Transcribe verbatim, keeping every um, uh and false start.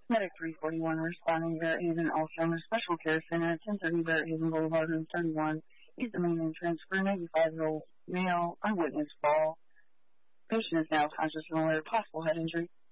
Medic three forty-one responding to Barrett Haven Alzheimer's Special Care Center, ten thirty Barrett Haven Boulevard, room thirty-one. Is the main entrance for a ninety-five-year-old male eyewitness fall. Patient is now conscious and aware of possible head injury.